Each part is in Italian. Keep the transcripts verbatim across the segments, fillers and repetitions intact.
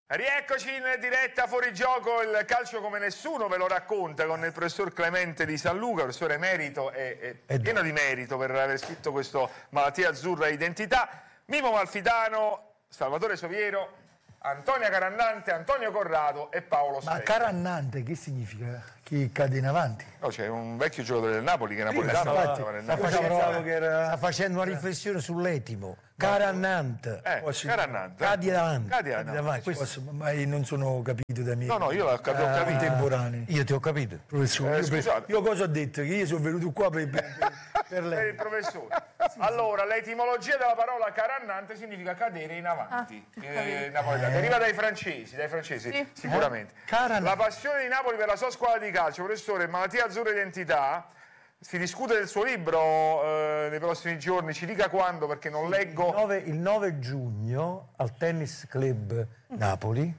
Rieccoci in diretta Fuori Gioco, il calcio come nessuno ve lo racconta con il professor Clemente di San Luca, professore emerito e, e pieno di merito per aver scritto questo Malattia Azzurra Identità, Mimo Malfitano, Salvatore Soviero, Antonia Carannante, Antonio Corrado e Paolo Specchio. Ma Carannante che significa? Chi cade in avanti? No, c'è un vecchio giocatore del Napoli che è napoletano. Infatti, sta, facendo, che era... sta facendo una riflessione sull'etimo. Carannante. Eh, Carannante. Cadi davanti. Cadi davanti. davanti. Questo... Posso, ma io non sono capito da me. No, no, io l'ho capito. Ah, contemporanei. Io ti ho capito. Professore, Eh, io, per, io cosa ho detto? Che io sono venuto qua per, per, per lei. Per il professore. Sì, allora, sì. L'etimologia della parola carannante significa cadere in avanti. Ah, eh, napoletano. Deriva dai francesi, dai francesi, sì. Sicuramente. Eh? La passione di Napoli per la sua squadra di calcio, professore, Malattia Azzurra Identità. Si discute del suo libro eh, nei prossimi giorni, ci dica quando perché non leggo. Il nove, il nove giugno al Tennis Club Napoli.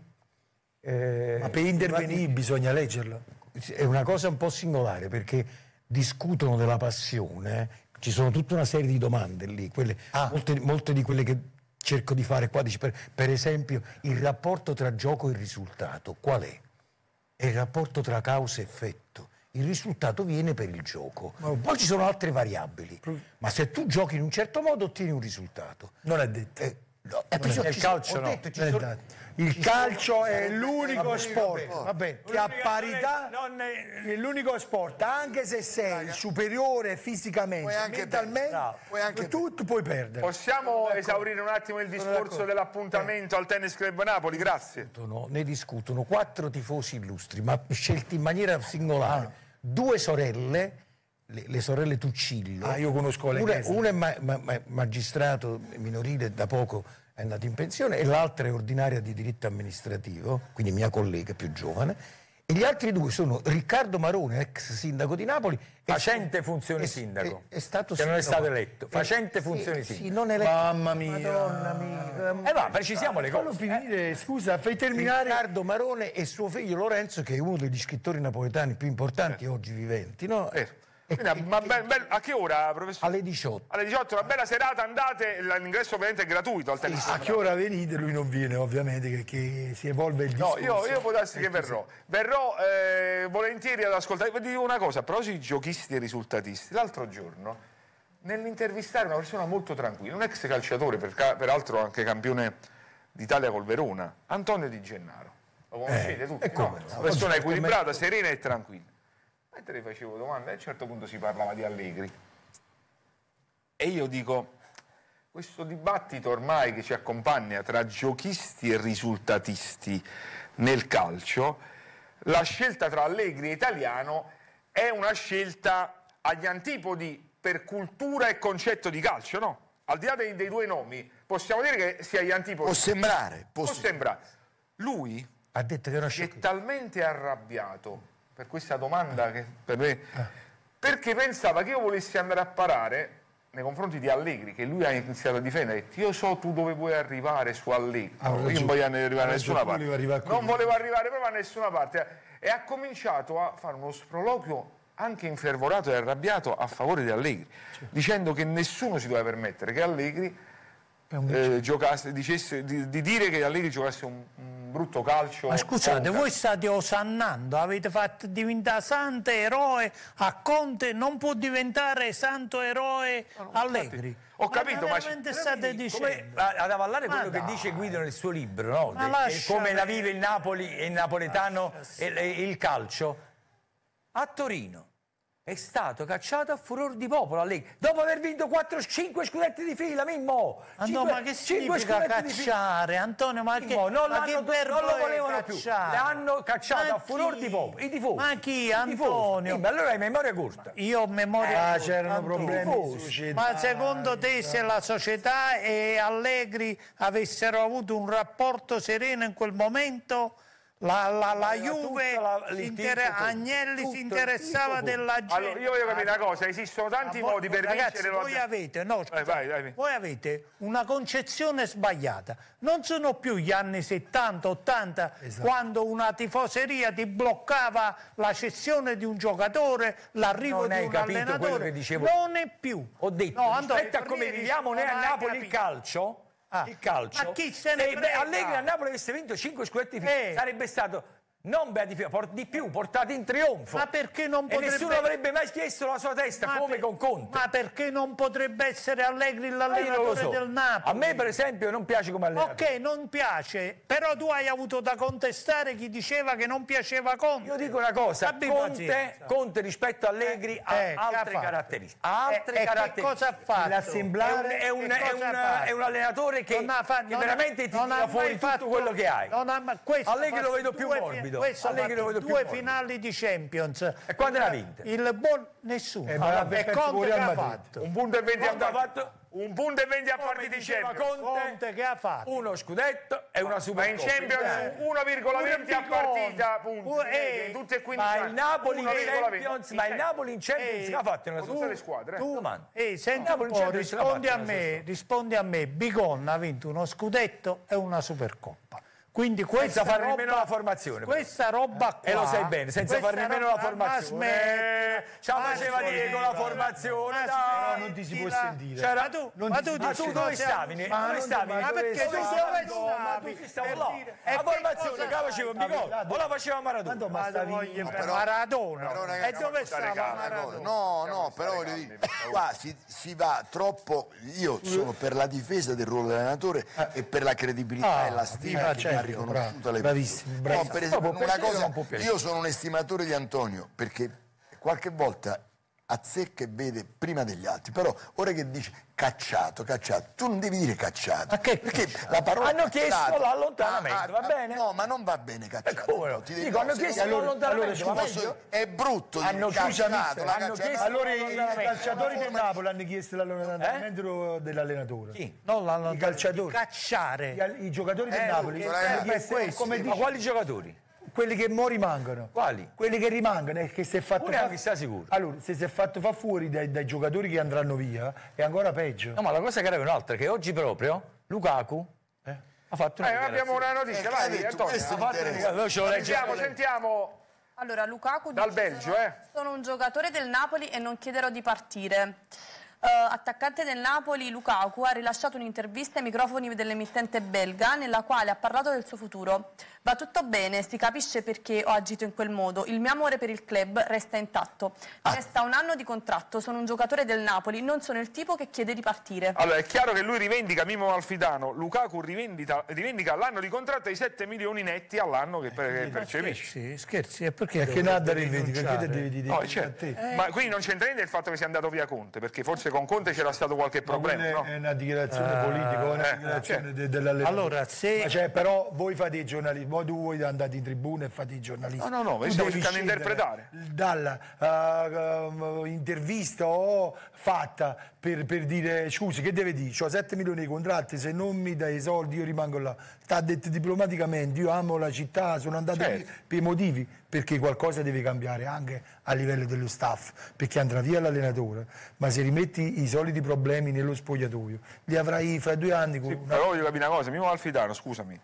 Eh, Ma per intervenire ma... bisogna leggerlo. È una cosa un po' singolare perché discutono della passione, ci sono tutta una serie di domande lì, quelle, ah. molte, molte di quelle che cerco di fare qua, per, per esempio il rapporto tra gioco e risultato, qual è? È il rapporto tra causa e effetto. Il risultato viene per il gioco. Poi ci sono altre variabili. Ma se tu giochi in un certo modo ottieni un risultato. Non è detto. Eh, no, eh, non è il calcio no. Detto, ci sono, il ci calcio sono, è l'unico sport va bene, che a parità è l'unico sport, anche se sei il superiore fisicamente, anche mentalmente, puoi anche tu, tu puoi perdere. Possiamo esaurire un attimo il discorso dell'appuntamento eh. al Tennis Club Napoli? Grazie. Ne discutono quattro tifosi illustri, ma scelti in maniera singolare. Ah. Due sorelle, le, le sorelle Tuccillo. Ah, io conosco le una, una è ma, ma, ma, magistrato minorile, da poco è andata in pensione, e l'altra è ordinaria di diritto amministrativo, quindi mia collega più giovane. E gli altri due sono Riccardo Marone, ex sindaco di Napoli, facente funzioni sindaco, è, è stato che non è stato eletto, è, facente sì, funzioni sì, sindaco. Non eletto. Mamma mia, Madonna mia. Eh va, precisiamo le cose. Finire, scusa, fai terminare. Riccardo Marone e suo figlio Lorenzo, che è uno degli scrittori napoletani più importanti eh. oggi viventi, no? Eh. Quindi, ma be, be, a che ora, professore? Alle diciotto. Alle diciotto, una bella serata, andate, l'ingresso ovviamente è gratuito al Tennis. A che ora venite? Lui non viene, ovviamente, perché si evolve il discorso. No, io, io può darsi che verrò. Verrò eh, volentieri ad ascoltare. Vi dico una cosa, a proposito di giochisti e risultatisti, l'altro giorno, nell'intervistare una persona molto tranquilla, un ex calciatore, per, peraltro anche campione d'Italia col Verona, Antonio Di Gennaro. Lo conoscete eh, tutti, no? Una persona equilibrata, serena e tranquilla. Mentre gli facevo domande, a un certo punto si parlava di Allegri e io dico, questo dibattito ormai che ci accompagna tra giochisti e risultatisti nel calcio, la scelta tra Allegri e Italiano è una scelta agli antipodi per cultura e concetto di calcio, no? Al di là dei, dei due nomi, possiamo dire che sia agli antipodi. Può sembrare. Può, può sembrare. Lui ha detto che era si è talmente arrabbiato per questa domanda che per me, perché pensava che io volessi andare a parare nei confronti di Allegri, che lui ha iniziato a difendere. Io so tu dove vuoi arrivare su Allegri, ah, io non voglio arrivare a nessuna parte, non volevo arrivare proprio a nessuna parte, e ha cominciato a fare uno sproloquio anche infervorato e arrabbiato a favore di Allegri, cioè, dicendo che nessuno si doveva permettere che Allegri eh, giocasse, dicesse, di, di dire che Allegri giocasse un, un brutto calcio. Ma scusate, voi state osannando, avete fatto diventare santo eroe a Conte, non può diventare santo eroe no, no, Allegri. Ho capito, ma, ma state dicendo come, ad avallare quello ma che no. dice Guido nel suo libro, no? De, come la vive il Napoli e il napoletano e, e il calcio. A Torino è stato cacciato a furor di popolo Allegri, dopo aver vinto quattro cinque scudetti di fila, Mimmo. Antonio, ma che significa cacciare? Antonio, ma che, Mimmo, non, ma che non lo volevano cacciare? più, l'hanno cacciato ma a furor chi? di popolo, i tifosi. Ma chi, Antonio? Mimmo, allora hai memoria corta. Io ho memoria ah, corta. c'erano problemi di società. Ma secondo te se la società e Allegri avessero avuto un rapporto sereno in quel momento... La, la, la Juve, la, inter... Agnelli tutto, si interessava tutto, della gente. Allora, io voglio capire una cosa, esistono tanti voi, modi per ragazzi, vincere. Voi avete, no, eh, vai, vai. voi avete una concezione sbagliata. Non sono più gli anni settanta ottanta esatto. quando una tifoseria ti bloccava la cessione di un giocatore, l'arrivo di un allenatore. Che dicevo. Non è più. Ho detto, no, rispetto a come viviamo noi a Napoli il calcio, Ah. il calcio. Ma chi se ne se frega? Allegri a Napoli avesse vinto cinque scudetti fini, Eh. sarebbe stato non beatificato, por- di più, portato in trionfo. Ma perché non E potrebbe... nessuno avrebbe mai chiesto la sua testa, Ma come per- con Conte. Ma perché non potrebbe essere Allegri Ma io non lo l'allenatore so. del Napoli? A me, per esempio, non piace come allenatore. Ok, non piace, però tu hai avuto da contestare chi diceva che non piaceva Conte. Io dico una cosa, Abbi Conte, pazienza. Conte rispetto a Allegri ha Eh, che ha altre fatto? caratteristiche. Ha altre E- e che caratteristiche. cosa ha fatto? L'assemblare è un, Che è cosa un- ha fatto? è un allenatore che, Non ha fa- che non ha- veramente ti non ha tira mai fuori tutto fatto- quello che hai. non ha ma- questo Allegri ha lo fatto vedo più due fi- morbido. questo ha Allegri lo fatto vedo più due morbido. finali di Champions. E quante ne ha vinte? Il buon nessuno. Eh, ma Ah, ha e perso Conte pure che al ha Madrid. fatto? Un punto e venti a Conte ha partita. fatto, Un punto e venti a come partita di diceva Champions. Conte, Conte che ha fatto? uno scudetto e una Ma Supercoppa. in Champions uno virgola venti a partita, punti. Uh, eh, in tutte e quindici Ma anni. il Napoli in uno virgola venti. Champions, ma il Napoli in Champions Eh, che ha fatto una con tutte le squadre. eh. Tu, Domanda. eh, senti Napoli un in po', Champions l'ha rispondi a fatta, me, rispondi a me. Bigon ha vinto uno scudetto e una Supercoppa. Quindi questa fare roba, nemmeno la formazione, però. Questa roba qua, E lo sai bene, senza questa fare nemmeno la roba- formazione. Ma smetti, Ce la ma faceva smetti, dire con la formazione, ma dai. No, non ti si può smettila. sentire. C'era- Ma tu, Non ma ti tu si Ma dici tu dove cose- stavi? Ma, Dove non- stavi? ma Dove perché tu stavi? dove Ma stavi? tu stavo Per là. dire- La e che formazione cosa che la faceva fai? Bigol o la faceva Maradona? Tanto Ma basta voglio vincere. per però- Maradona. però, E ragazzi, dove stare stava calmi, Maradona? No, no, però voglio dire, qua si, si va troppo. Io sono per la difesa del ruolo dell'allenatore e per la credibilità Ah, e la stima ah, che certo, mi ha riconosciuto bravo, le bravissimo, persone. bravissimo. No, per esempio, No, può una piacere o cosa, non può piacere? io sono un estimatore di Antonio perché qualche volta azzecca e vede prima degli altri, però ora che dice cacciato, cacciato, tu non devi dire cacciato, Ma che perché cacciato? la parola Hanno chiesto cacciato- l'allontanamento, va bene? No, ma non va bene cacciato. come no? Ti Dico, no, hanno se- chiesto allora- l'allontanamento, allora, va scusa, meglio? è brutto dire Hanno cacciato, chiesto- la hanno cacciata- chiesto- Allora i l'allontanamento. calciatori del Napoli hanno chiesto l'allontanamento dell'allenatore. Chi? Non la I calciatori. cacciare. I, i giocatori del Eh, Napoli che hanno ragazzi, chiesto, questo, come Ma dice, quali giocatori? quelli che mo rimangono. Quali? Quelli che rimangono e che si è fatto Uno è fa- anche sta sicuro. Allora, se si è fatto fa fuori dai, dai giocatori che andranno via è ancora peggio. No, ma la cosa grave è un'altra, che oggi proprio Lukaku ha fatto una Eh, abbiamo una notizia, Eh, vai, hai detto, Antonio. questo Ha mi fatto- interessa. Io ce lo leggo. Sentiamo, sentiamo. Allora, Lukaku Dal dice, Belgio, sono, eh. sono un giocatore del Napoli e non chiederò di partire. Eh, attaccante del Napoli, Lukaku ha rilasciato un'intervista ai microfoni dell'emittente belga nella quale ha parlato del suo futuro. Va tutto bene, si capisce perché ho agito in quel modo. Il mio amore per il club resta intatto. Ah. Resta un anno di contratto, sono un giocatore del Napoli, non sono il tipo che chiede di partire. Allora, è chiaro che lui rivendica, Mimo Malfitano, Lukaku rivendica, rivendica l'anno di contratto ai sette milioni netti all'anno che, per- che percepisce. Scherzi, scherzi, e perché Perché dovrebbe Nadda rivendica? Perché te rinunciare? devi dire No, a certo. te? Ma quindi non c'entra niente il fatto che sia andato via Conte, perché forse con Conte c'era stato qualche problema, Quella no? è una dichiarazione politica, una eh, dichiarazione certo. de- dell'allenatore. Allora, se- Ma cioè, però voi fate i giornalisti, voi tu voi andate in tribuna e fate i giornalisti. No, no, no, Tu stiamo devi cercando di scendere interpretare. Dalla uh, um, intervista o fatta per, per dire scusi, che deve dire? Ho sette milioni di contratti, se non mi dai i soldi io rimango là. Sta detto diplomaticamente, io amo la città, sono andato Certo. lì per i motivi, perché qualcosa deve cambiare anche a livello dello staff, perché andrà via l'allenatore, ma se rimetti i soliti problemi nello spogliatoio, li avrai fra due anni con Sì, una... però voglio capire una cosa, Mimo Malfitano, scusami,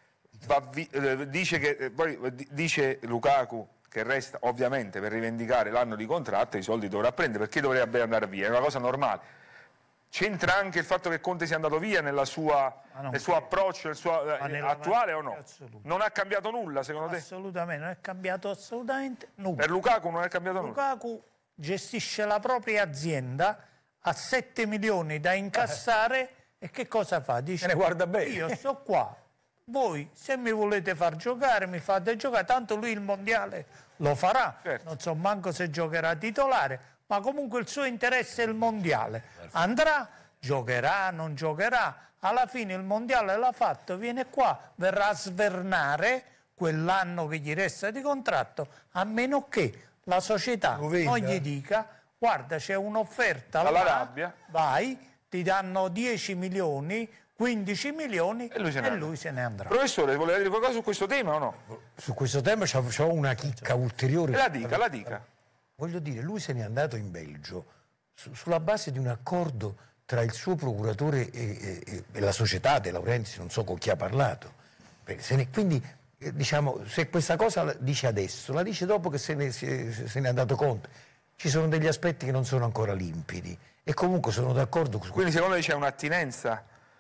va vi- eh, dice, che, eh, poi, eh, di- dice Lukaku che resta ovviamente per rivendicare l'anno di contratto, i soldi dovrà prendere, perché dovrebbe andare via, è una cosa normale. C'entra anche il fatto che Conte sia andato via nella sua, nel suo approccio nel suo, eh, Ma nella attuale o maniera no? assoluta. Non ha cambiato nulla secondo te? Assolutamente, non è cambiato assolutamente nulla. Per Lukaku non è cambiato nulla? Lukaku gestisce la propria azienda, ha sette milioni da incassare e che cosa fa? Dice, Se ne guarda bene. io sto qua, voi se mi volete far giocare mi fate giocare, tanto lui il mondiale lo farà, Certo. non so manco se giocherà titolare, ma comunque il suo interesse è il mondiale, andrà, giocherà, non giocherà, alla fine il mondiale l'ha fatto, viene qua, verrà a svernare quell'anno che gli resta di contratto, a meno che la società Lo venda. non gli dica guarda c'è un'offerta Alla là, rabbia. vai, ti danno dieci milioni, quindici milioni E lui se ne e andrà. lui se ne andrà. Professore, voleva dire qualcosa su questo tema o no? Su questo tema c'ho, c'ho una chicca ulteriore. E la dica, la dica. Voglio dire, lui se n'è andato in Belgio su- sulla base di un accordo tra il suo procuratore e, e- e la società De Laurentiis, non so con chi ha parlato. Perché se ne- quindi, eh, diciamo, se questa cosa la dice adesso, la dice dopo che se ne, se, se ne è andato conto. Ci sono degli aspetti che non sono ancora limpidi e comunque sono d'accordo con Quindi secondo lei c'è un'attinenza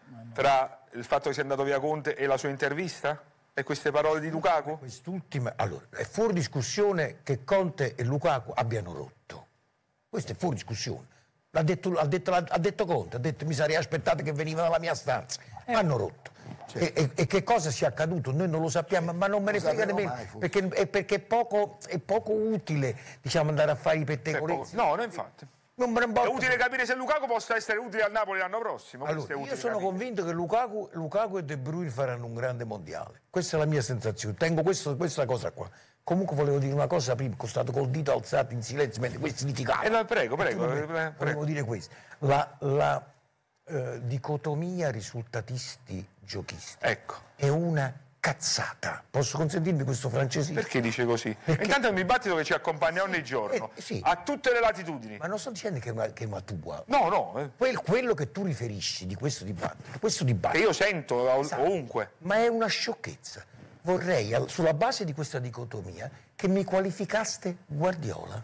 tra il fatto che sia andato via Conte e la sua intervista? E queste parole di Lukaku? Quest'ultima, allora, è fuori discussione che Conte e Lukaku abbiano rotto. Questo è fuori discussione. L'ha detto, ha detto, ha detto Conte, ha detto mi sarei aspettato che veniva dalla mia stanza. Hanno rotto. E, e, e che cosa sia accaduto? Noi non lo sappiamo, ma non me ne frega nemmeno, perché, è, perché è, poco, è poco utile, diciamo, andare a fare i pettegolezzi. No, no, infatti. Non me ne importa. È utile capire se Lukaku possa essere utile al Napoli l'anno prossimo. Allora, io sono capire. convinto che Lukaku, Lukaku e De Bruyne faranno un grande mondiale. Questa è la mia sensazione. Tengo questo, questa cosa qua. Comunque volevo dire una cosa prima, che stato col dito alzato in silenzio, mentre questo significava. Eh, no, prego, prego, volevo, prego. Volevo dire questo. La, la eh, dicotomia risultatisti-giochisti ecco. è una cazzata. Posso consentirmi questo francesismo? Perché dice così? Perché... Intanto è un dibattito che ci accompagna ogni giorno, eh, sì. a tutte le latitudini. Ma non sto dicendo che è una, che è una tua. No, no. Eh. Quel, quello che tu riferisci di questo dibattito, questo dibattito... Che io sento esatto, ovunque. Ma è una sciocchezza. Vorrei, sulla base di questa dicotomia, che mi qualificaste Guardiola.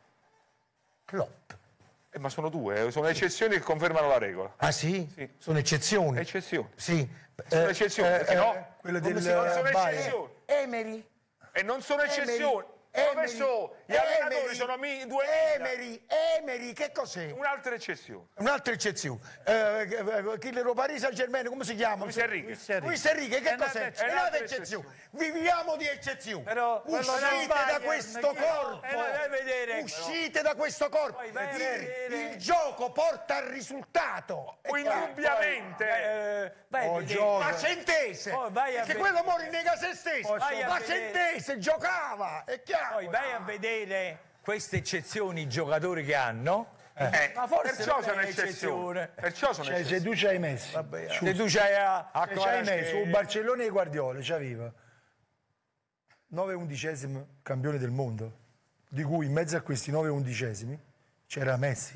Klopp. Eh, ma sono due, sono eccezioni che confermano la regola. Ah sì? Sì. Sono eccezioni? Eccezioni. Sì. Sono eccezioni, eh, perché eh, no? Quello come del si chiama? sono Bayern. eccezioni. Emery. E non sono Emery. eccezioni. Emery. Professore, gli Emery. allenatori sono mi, due Emery. Emery, che cos'è? Un'altra eccezione. Un'altra eccezione. Eh, chi lo Paris Saint-Germain, come si chiama? Luis Enrique. Luis Enrique, che È cos'è? un'altra È eccezione. un'altra eccezione. Viviamo di eccezioni. Però quello del Uscite da Bayern, questo chi- corpo. Eh, vai a vedere. Uscite da questo corpo. Poi vai a Il, vedere. il gioco porta al risultato. È chiaro. Indubbiamente. Eh, vai a Oh, vedere. gioca. Ma Centese, Poi vai a perché vedere. quello muore nega se stesso. Vai a Ma vedere. Centese giocava, è chiaro. Poi vai a vedere queste eccezioni, i giocatori che hanno. Eh, Ma forse perciò non sono è eccezioni. eccezione. Perciò sono Cioè, se eccezioni. tu ci hai messo, Se tu c'hai a, a se ci hai messo Kvaratskhelia- un Barcellona e Guardiola, c'aveva nove undicesimi campione del mondo, di cui in mezzo a questi nove undicesimi c'era Messi.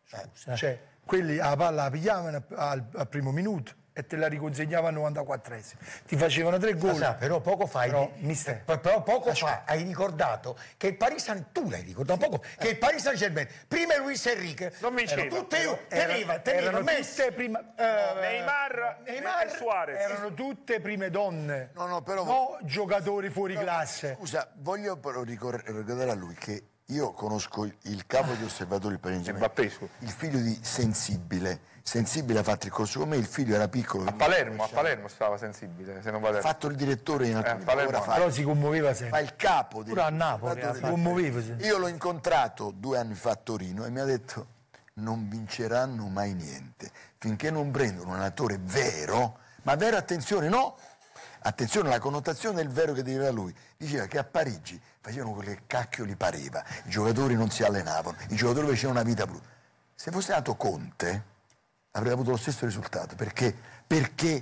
Cioè, quelli la palla la pigliavano al, al primo minuto e te la riconsegnavano al novantaquattresimo. Ti facevano tre gol. Sa, però poco fa, hai- Però, mister, eh, però poco fa hai ricordato che il Paris Saint tu l'hai ricordato poco che il Paris Saint-Germain prima è Luis Enrique Non mi erano diceva, tutte però, teneva, teneva erano Messi, tutte prima, eh, Neymar, Neymar e Suarez. erano tutte prime donne, No, no, però- no giocatori fuori classe. Scusa, voglio però ricor- ricordare a lui che io conosco il, il capo di osservatorio del Paris Saint-Germain, Mbappé, su. il figlio di Sensibile. Sensibile ha fatto il corso con me, il figlio era piccolo. A Palermo, a Palermo stava sensibile, se non vado Ha errato. fatto il direttore in alcuni Eh, Palermo. ora fa, Però si commuoveva fa sempre. il capo del Pure a Napoli, osservatorio si del- commuoveva sempre. Io l'ho incontrato due anni fa a Torino e mi ha detto non vinceranno mai niente finché non prendono un allenatore vero, ma vero, attenzione, no, attenzione alla connotazione del vero che diceva lui. Diceva che a Parigi facevano quello che cacchio gli pareva, i giocatori non si allenavano, i giocatori facevano una vita brutta. Se fosse nato Conte avrebbe avuto lo stesso risultato, perché, perché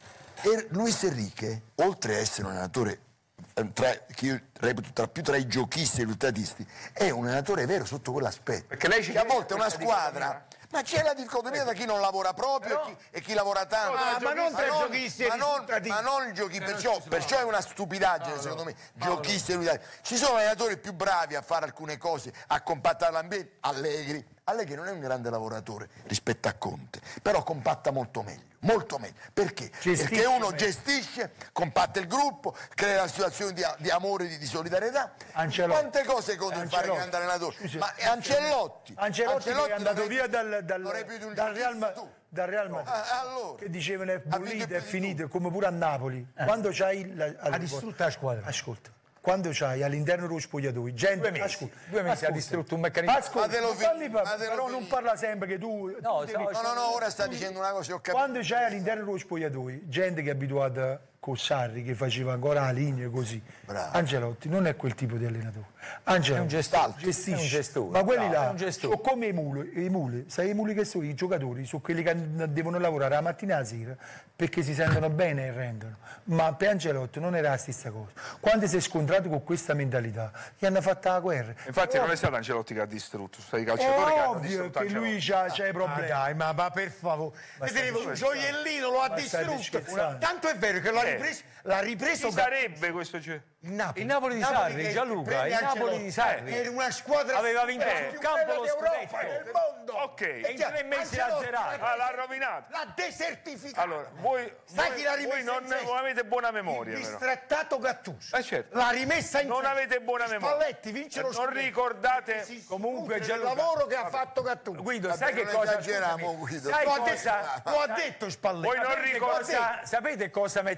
er- Luis Enrique, oltre a essere un allenatore eh, tra, che io reputo tra, più tra i giochisti e i risultatisti, è un allenatore vero sotto quell'aspetto. Perché lei ci che a crede volte una questa squadra, ma c'è la dicotomia da chi non lavora proprio e, chi, e chi lavora tanto. Ah, ma non tra non- giochisti e ma non, risultatisti. ma non il giochi, perciò, perciò è una stupidaggine secondo me, giochisti e risultatisti. Ci sono allenatori più bravi a fare alcune cose, a compattare l'ambiente, Allegri. Allegri non è un grande lavoratore rispetto a Conte, però compatta molto meglio, molto meglio. Perché? Gestisce Perché uno meglio. gestisce, compatta il gruppo, crea una situazione di, di amore, di, di solidarietà. Ancelotti. Quante cose Conte fare Ancelotti. grande allenatore? Scusi. Ma Ancelotti, Ancelotti, che è andato non via dal, dal, non è più di un dal Real, Ma- giocatore, tu. dal Real Madrid. Ah, allora. Che dicevano è Ha bollito, vinto è più di finito, come pure a Napoli. Quando c'hai la, ha distrutto la squadra. Ascolta, quando c'hai all'interno dello spogliatoio gente, Due mesi, ascolta, due mesi ha ascolta. distrutto un meccanismo. Ascolta, Fatelo ma fammi finire, par- fatelo però non finire. parla sempre che tu, No, tu devi- so- No, no, no, ora sta dicendo una cosa, ho capito. quando c'hai all'interno dello spogliatoio gente che è abituata con Sarri, che faceva ancora la linea così. Bravo. Ancelotti non è quel tipo di allenatore. Ancelotti È un gestore, gestisce. è un gestore, Ma quelli bravo, è là un gestore. sono come i muli, i muli, sai i muli che sono i giocatori, sono quelli che devono lavorare la mattina e la sera perché si sentono bene e rendono. Ma per Ancelotti non era la stessa cosa. Quando si è scontrato con questa mentalità, gli hanno fatto la guerra. Infatti non è stato Ancelotti che ha distrutto, sono stati i calciatori che hanno Ovvio distrutto che lui Ancelotti. c'ha, c'ha i problemi. Ah, dai, ma, ma per favore, vedevo un gioiellino lo ha Ma stai distrutto. scherzando? Tanto è vero che l'ha Eh. ripreso, l'ha ripreso Chi Ga- sarebbe questo? ge- Il Napoli, Il Napoli di Sarri, Gianluca, il Napoli di Sarri. Era una squadra aveva vinto eh, sul campo lo scudetto del mondo. Ok. E in tre mesi l'ha zerato. Ah, l'ha rovinato. L'ha desertificato. Allora, voi, Sai voi, chi l'ha voi rimessa non, in sesto? non avete buona memoria. Il però. distrattato Gattuso. Eh, certo. L'ha rimessa in Non sesto. avete buona memoria. Spalletti vince lo Non scudetto. ricordate. Si Comunque, nutre del Gianluca- lavoro che ha fatto Gattuso. Guido, Vabbè, sai che non cosa... esageriamo, scusami, Guido. sai Lo ha cosa... detto, lo ha detto Spalletti. Voi non Sapete ricordate. cosa, sapete cosa mi è